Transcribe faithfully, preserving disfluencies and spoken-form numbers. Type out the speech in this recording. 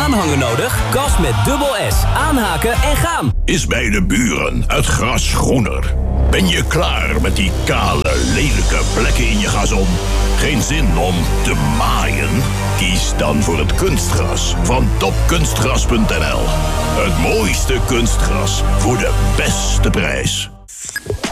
aanhanger nodig? Kast met dubbel S. Aanhaken en gaan. Is bij de buren het gras groener? Ben je klaar met die kale, lelijke plekken in je gazon? Geen zin om te maaien? Kies dan voor het kunstgras van topkunstgras punt n l. Het mooiste kunstgras voor de beste prijs.